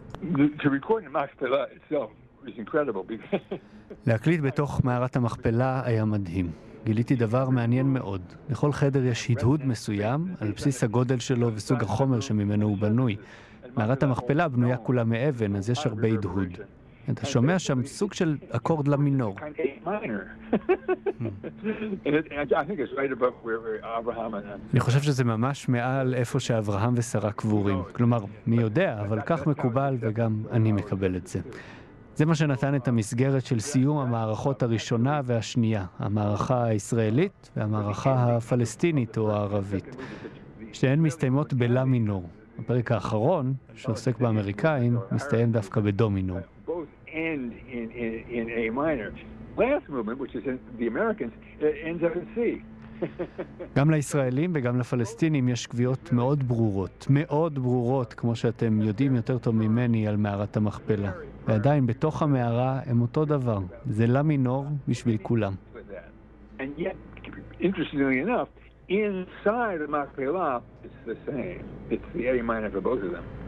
To record in Machpelah itself is incredible because להקליט בתוך מערת המכפלה היה מדהים. גיליתי דבר מעניין מאוד. לכל חדר יש הדהוד מסוים על בסיס הגודל שלו וסוג החומר שממנו הוא בנוי. מערת המכפלה בנויה כולה מאבן, אז יש הרבה הדהוד. אתה שומע שם סוג של אקורד למינור. אני חושב שזה ממש מעל איפה שאברהם ושרה קבורים. כלומר, מי יודע, אבל כך מקובל וגם אני מקבל את זה. זה מה שנתן את המסגרת של סיום המערכות הראשונה והשנייה, המערכה הישראלית והמערכה הפלסטינית או הערבית. שתיהן מסתיימות בלה מינור. הפרק האחרון, שעוסק באמריקאים, מסתיים דווקא בדו מינור. End in A minor. Last movement, which is in the Americans, ends up in C. גם לישראלים וגם לפלסטינים יש קביעות מאוד ברורות, כמו שאתם יודעים יותר טוב ממני על מערת המכפלה. ועדיין בתוך המערה הם אותו דבר. זה לה מינור בשביל כולם. And yet, interestingly enough, inside the Machpelah, it's the same. It's the A minor for both of them.